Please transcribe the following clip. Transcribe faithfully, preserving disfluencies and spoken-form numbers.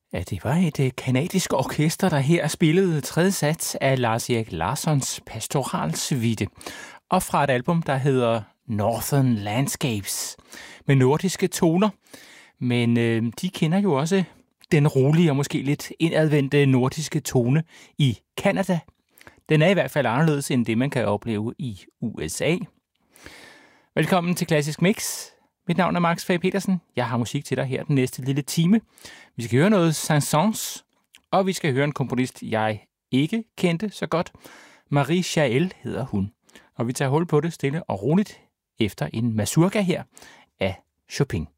Ja, det var et øh, kanadisk orkester, der her spillede tredje sats af Lars-Erik Larssons Pastoralsuite, og fra et album, der hedder Northern Landscapes, med nordiske toner. Men øh, de kender jo også den rolige og måske lidt indadvendte nordiske tone i Canada. Den er i hvert fald anderledes end det, man kan opleve i U S A. Velkommen til Klassisk Mix. Mit navn er Max Fage Petersen. Jeg har musik til dig her den næste lille time. Vi skal høre noget Saint-Saëns, og vi skal høre en komponist, jeg ikke kendte så godt. Marie Chaël hedder hun. Og vi tager hul på det stille og roligt efter en mazurka her af Chopin.